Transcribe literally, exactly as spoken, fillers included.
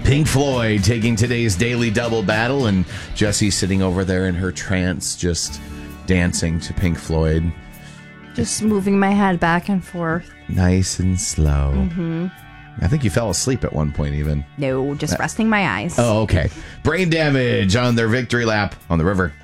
Pink Floyd taking today's daily double battle, and Jessie sitting over there in her trance, just dancing to Pink Floyd. Just moving my head back and forth. Nice and slow. Mm-hmm. I think you fell asleep at one point even. No, just resting my eyes. Oh, okay. Brain Damage on their victory lap on the river.